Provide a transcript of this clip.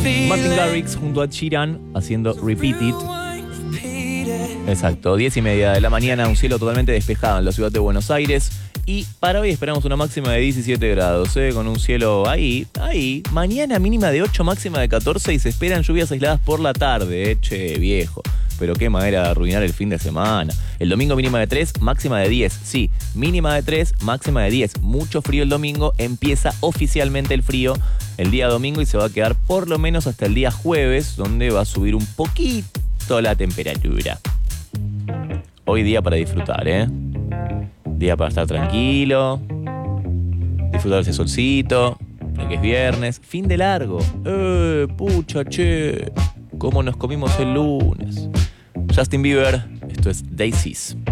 Martin Garrix junto a Ed Sheeran haciendo Repeat It. Exacto, 10:30 de la mañana, un cielo totalmente despejado en la ciudad de Buenos Aires. Y para hoy esperamos una máxima de 17 grados, con un cielo ahí. Mañana mínima de 8, máxima de 14 y se esperan lluvias aisladas por la tarde, che, viejo. Pero qué manera de arruinar el fin de semana. El domingo mínima de 3, máxima de 10. Sí, mínima de 3, máxima de 10. Mucho frío el domingo, empieza oficialmente el frío el día domingo y se va a quedar por lo menos hasta el día jueves, donde va a subir un poquito la temperatura. Hoy día para disfrutar, Día para estar tranquilo, disfrutar ese solcito, de que es viernes, fin de largo. Pucha, che, cómo nos comimos el lunes. Justin Bieber, esto es Daisies.